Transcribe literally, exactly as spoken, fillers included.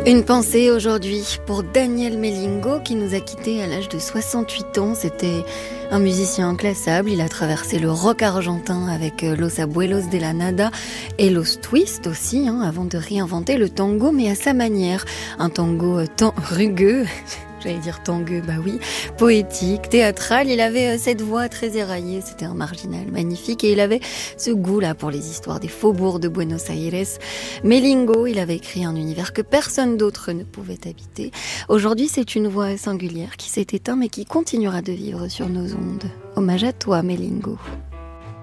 Une pensée aujourd'hui pour Daniel Melingo qui nous a quittés à l'âge de soixante-huit ans. C'était un musicien inclassable. Il a traversé le rock argentin avec Los Abuelos de la Nada et Los Twist aussi, hein, avant de réinventer le tango, mais à sa manière. Un tango tant rugueux. J'allais dire tangueux, bah oui, poétique, théâtral. Il avait cette voix très éraillée, c'était un marginal magnifique et il avait ce goût-là pour les histoires des faubourgs de Buenos Aires. Melingo, il avait écrit un univers que personne d'autre ne pouvait habiter. Aujourd'hui, c'est une voix singulière qui s'est éteinte mais qui continuera de vivre sur nos ondes. Hommage à toi, Melingo.